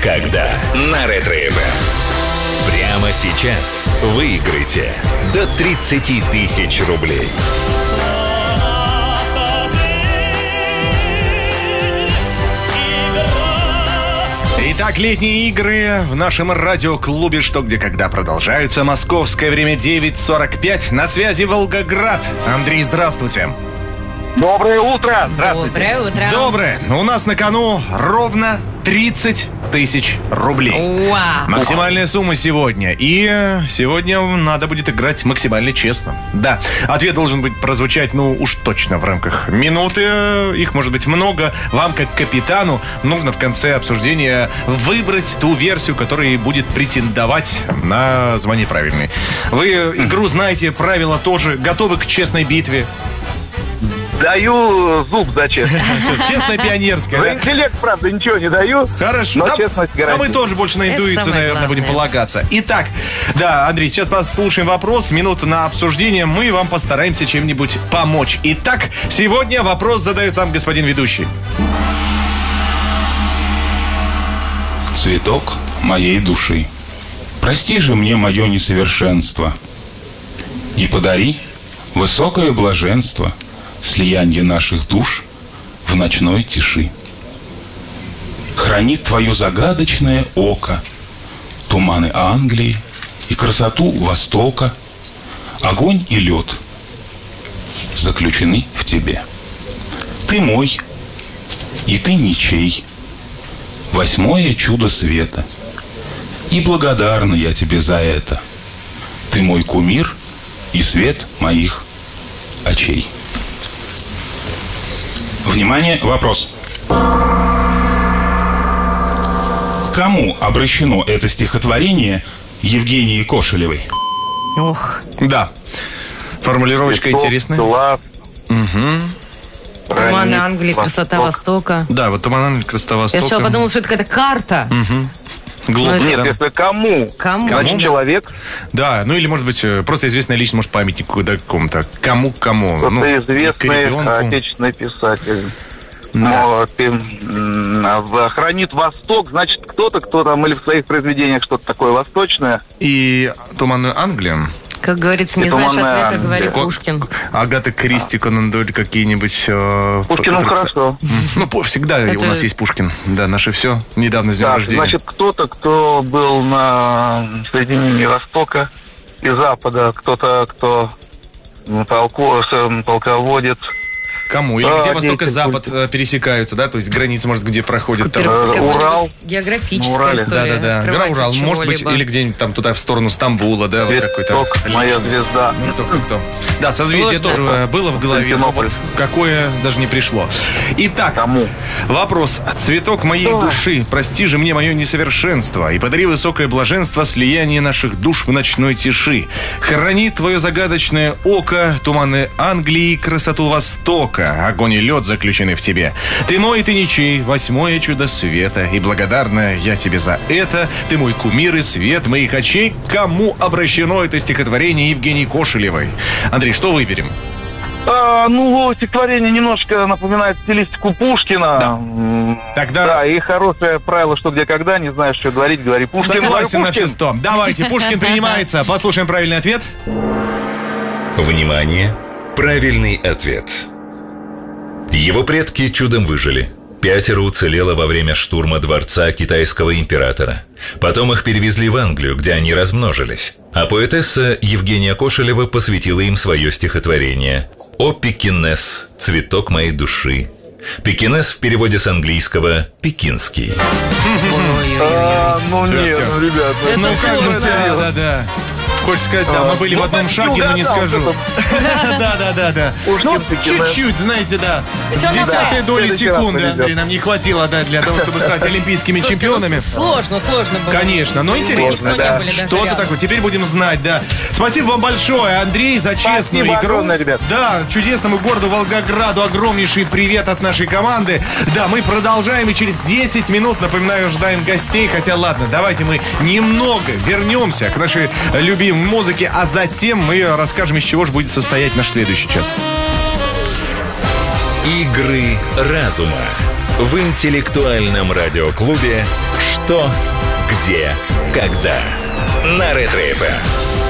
когда» на Ретро-ФМ. Прямо сейчас выиграйте до 30 тысяч рублей. Итак, летние игры в нашем радиоклубе «Что, где, когда» продолжаются. Московское время 9:45. На связи Волгоград. Андрей, здравствуйте. Доброе утро. Здравствуйте. Доброе утро. Доброе. У нас на кону ровно 30 тысяч рублей. Вау. Максимальная сумма сегодня. И сегодня надо будет играть максимально честно. Да, ответ должен быть прозвучать, уж точно в рамках минуты. Их может быть много. Вам, как капитану, нужно в конце обсуждения выбрать ту версию, которая будет претендовать на звание правильной. Вы игру знаете, правила тоже. Готовы к честной битве? Даю зуб за честность. Честная пионерская. За интеллект, правда, ничего не даю. Хорошо. Но честность А гарантирую. мы тоже больше на интуицию, самое наверное, главное. будем полагаться. Итак, да, Андрей, сейчас послушаем вопрос. Минута на обсуждение. Мы вам постараемся чем-нибудь помочь. Итак, сегодня вопрос задает сам господин ведущий. Цветок моей души, прости же мне мое несовершенство и подари высокое блаженство, слияние наших душ в ночной тиши. Хранит твое загадочное око туманы Англии и красоту Востока. Огонь и лед заключены в тебе. Ты мой, и ты ничей. Восьмое чудо света. И благодарна я тебе за это. Ты мой кумир и свет моих очей. Внимание, вопрос. Кому обращено это стихотворение Евгении Кошелевой? Ох. Да. Формулировочка Цветок, интересная. глаз, Туманы гранит, Англии, красота Востока. Да, вот туман Англии, красота Востока. Я сначала подумала, что это какая-то карта. Глобус, Ну, Нет, да. если кому? Кому? Значит, человек, Да, или, может быть, просто известная личность, может, памятнику да, какому-то. Кому? кто-то известный ребенку. отечественный писатель. Да. Вот, хранит Восток, значит, кто-то, кто там или в своих произведениях что-то такое восточное. И туманную Англию. Как говорится, не И знаешь туманная ответа, говори Англия. Пушкин. Агата Кристи, Конан Дойль какие-нибудь. Пушкину хорошо. Всегда у нас есть Пушкин. Да, наше все. Недавно с днем Так, рождения. значит, кто-то, кто был на соединении Востока и Запада, кто-то, кто полководец. Кому? Или где Восток и деятель Запад пересекаются, да? То есть границы, может, где проходят там. Урал. Географическая На Урале. история. Да. Гора Открывать Урал, от может быть, чего-либо. или где-нибудь там туда в сторону Стамбула, да, вот какой-то. Цветок, моя личность. звезда. Кто. Да, созвездие Сложно. тоже было в голове, но вот какое даже не пришло. Итак, Кому? вопрос. Цветок моей души, прости же мне мое несовершенство и подари высокое блаженство, слияние наших душ в ночной тиши. Храни твое загадочное око, туманы Англии, красоту Востока, огонь и лед заключены в тебе. Ты мой, и ты ничей, восьмое чудо света, и благодарна я тебе за это. Ты мой кумир и свет моих очей. Кому обращено это стихотворение Евгении Кошелевой? Андрей, что выберем? Стихотворение немножко напоминает стилистику Пушкина. Тогда- Да, и хорошее правило, что где когда, не знаешь, что говорить, говори Пушкин. Согласен Говорю, на все Пушкин. 100. Давайте, Пушкин принимается. Послушаем правильный ответ. Внимание! Правильный ответ. Его предки чудом выжили. 5 уцелело во время штурма дворца китайского императора. Потом их перевезли в Англию, где они размножились. А поэтесса Евгения Кошелева посвятила им свое стихотворение «О Пекинес, цветок моей души». Пекинес в переводе с английского «пекинский». Нет, Лёгкий. ребят. Да. Хочешь сказать, да, мы были в одном шаге, но не скажу. Да. Чуть-чуть, знаете, да. Десятая доля следующий раз секунды, повезет. Андрей, нам не хватило, да, для того, чтобы стать олимпийскими Слушайте, чемпионами. Сложно было. Конечно, но интересно, Мы не да. были даже Что-то рядом. такое. Теперь будем знать, да. Спасибо вам большое, Андрей, за честную Спасибо игру. огромное, ребят. Да, чудесному городу Волгограду огромнейший привет от нашей команды. Да, мы продолжаем и через 10 минут, напоминаю, ожидаем гостей. Хотя, ладно, давайте мы немного вернемся к нашей любимой музыке, а затем мы расскажем, из чего же будет состоять наш следующий час. Игры разума. в интеллектуальном радиоклубе «Что, где, когда» на Ретро-ФМ.